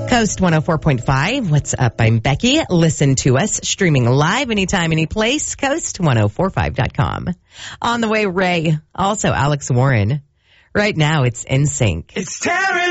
Coast 104.5. What's up? I'm Becky. Listen to us streaming live anytime, any place. Coast1045.com. On the way, Ray. Also, Alex Warren. Right now, it's NSYNC. It's Terry.